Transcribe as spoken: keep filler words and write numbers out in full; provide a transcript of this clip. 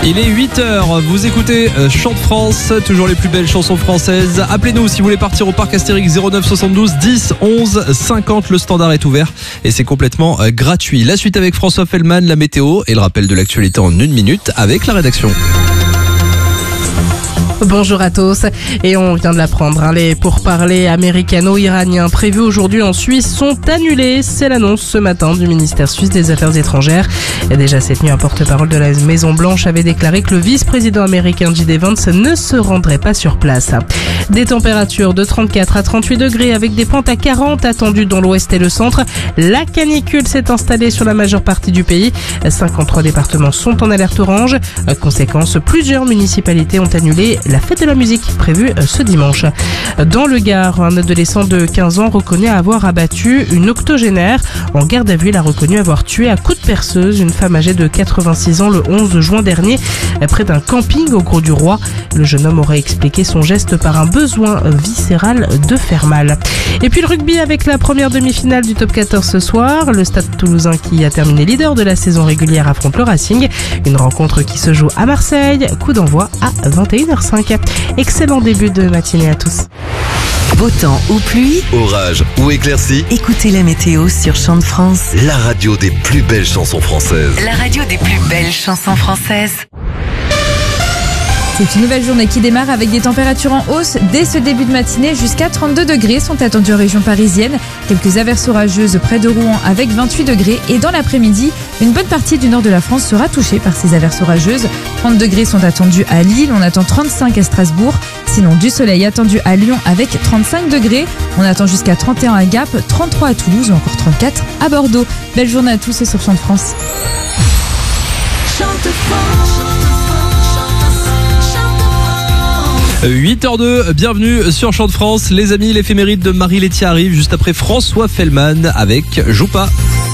Il est huit heures, vous écoutez Chant de France, toujours les plus belles chansons françaises. Appelez-nous si vous voulez partir au parc Astérix, zéro neuf soixante-douze dix onze cinquante. Le standard est ouvert et c'est complètement gratuit. La suite avec François Fellman, la météo et le rappel de l'actualité en une minute avec la rédaction. Bonjour à tous, et on vient de l'apprendre, hein, les pourparlers américano-iraniens prévus aujourd'hui en Suisse sont annulés. C'est l'annonce ce matin du ministère suisse des Affaires étrangères. Et déjà cette nuit, un porte-parole de la Maison Blanche avait déclaré que le vice-président américain J D Vance ne se rendrait pas sur place. Des températures de trente-quatre à trente-huit degrés avec des pointes à quarante attendues dans l'ouest et le centre. La canicule s'est installée sur la majeure partie du pays. cinquante-trois départements sont en alerte orange. Conséquence, plusieurs municipalités ont annulé la fête de la musique prévue ce dimanche. Dans le Gard, un adolescent de quinze ans reconnu avoir abattu une octogénaire. En garde à vue, il a reconnu avoir tué à coups de perceuse une femme âgée de quatre-vingt-six ans le onze juin dernier près d'un camping au Grau du Roi. Le jeune homme aurait expliqué son geste par un besoin viscéral de faire mal. Et puis le rugby avec la première demi-finale du top quatorze ce soir. Le Stade Toulousain qui a terminé leader de la saison régulière affronte le Racing. Une rencontre qui se joue à Marseille. Coup d'envoi à vingt et une heures cinq. Excellent début de matinée à tous. Beau temps ou pluie, orage ou éclaircie, écoutez la météo sur Chant de France. la radio des plus belles chansons françaises. La radio des plus belles chansons françaises. C'est une nouvelle journée qui démarre avec des températures en hausse. Dès ce début de matinée, jusqu'à trente-deux degrés sont attendus en région parisienne. Quelques averses orageuses près de Rouen avec vingt-huit degrés. Et dans l'après-midi, une bonne partie du nord de la France sera touchée par ces averses orageuses. trente degrés sont attendus à Lille, on attend trente-cinq à Strasbourg. Sinon, du soleil attendu à Lyon avec trente-cinq degrés. On attend jusqu'à trente et un à Gap, trente-trois à Toulouse ou encore trente-quatre à Bordeaux. Belle journée à tous et sur Chant de France. huit heures deux, bienvenue sur Chant de France. Les amis, l'éphéméride de Marie Laitier arrive juste après François Fellman avec Joue pas.